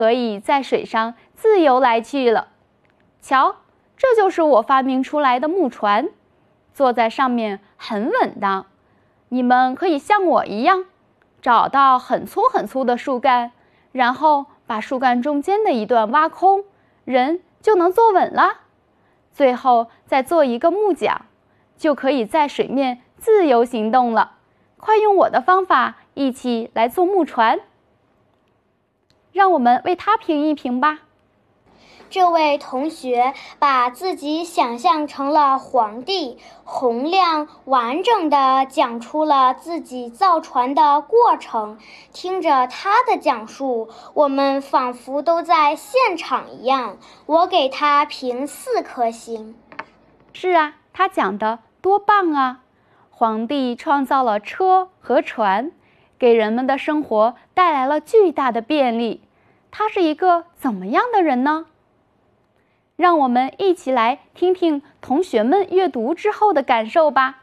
可以在水上自由来去了。瞧，这就是我发明出来的木船，坐在上面很稳当。你们可以像我一样，找到很粗很粗的树干，然后把树干中间的一段挖空，人就能坐稳了。最后再做一个木桨，就可以在水面自由行动了。快用我的方法一起来做木船。让我们为他评一评吧。 这位同学把自己想象成了皇帝，洪亮完整地讲出了自己造船的过程。听着他的讲述，我们仿佛都在现场一样。我给他评4颗星。 是啊，他讲的多棒啊！皇帝创造了车和船，给人们的生活带来了巨大的便利。他是一个怎么样的人呢？让我们一起来听听同学们阅读之后的感受吧。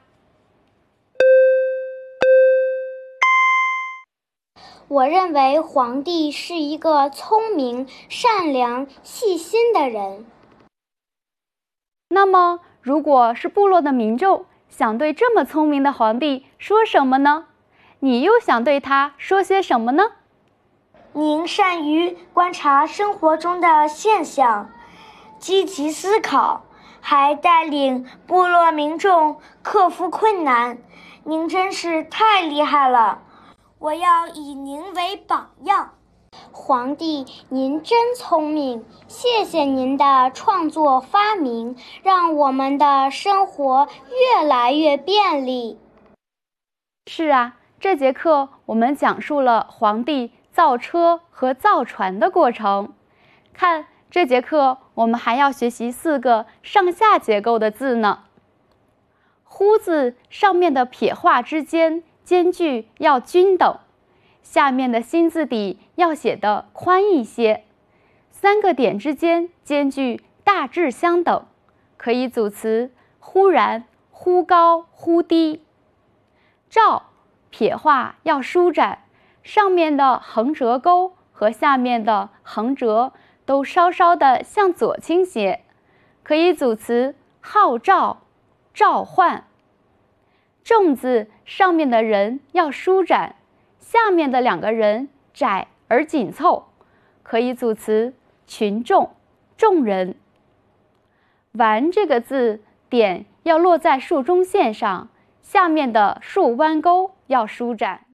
我认为皇帝是一个聪明、善良、细心的人。 那么，如果是部落的民众想对这么聪明的皇帝说什么呢？你又想对他说些什么呢？ 您善于观察生活中的现象，积极思考，还带领部落民众克服困难，您真是太厉害了！我要以您为榜样。 皇帝，您真聪明，谢谢您的创作发明，让我们的生活越来越便利。 是啊，这节课我们讲述了皇帝造车和造船的过程。看，这节课我们还要学习4个上下结构的字呢。乎字上面的撇画之间间距要均等，下面的心字底要写得宽一些，3个点之间间距大致相等，可以组词忽然、忽高、忽低。照撇画要舒展，上面的横折钩和下面的横折都稍稍的向左倾斜，可以组词号召、召唤。众字上面的人要舒展，下面的2个人窄而紧凑，可以组词群众、众人。完这个字点要落在竖中线上，下面的竖弯钩要舒展。